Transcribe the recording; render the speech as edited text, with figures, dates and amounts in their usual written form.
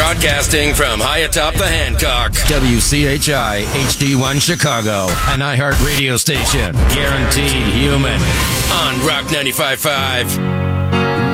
Broadcasting from high atop the Hancock. WCHI HD1 Chicago, an iHeart radio station. Guaranteed human. On Rock 95.5.